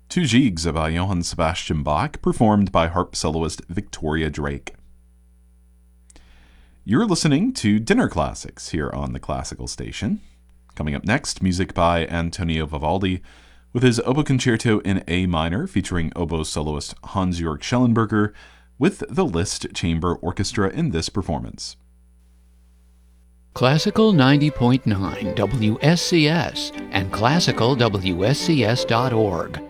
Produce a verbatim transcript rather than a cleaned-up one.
Two Gigs by Johann Sebastian Bach, performed by harp soloist Victoria Drake. You're listening to Dinner Classics here on the Classical Station. Coming up next, music by Antonio Vivaldi with his Oboe Concerto in A minor featuring oboe soloist Hans-Jörg Schellenberger with the Liszt Chamber Orchestra in this performance. Classical ninety point nine W S C S and classical W S C S dot org.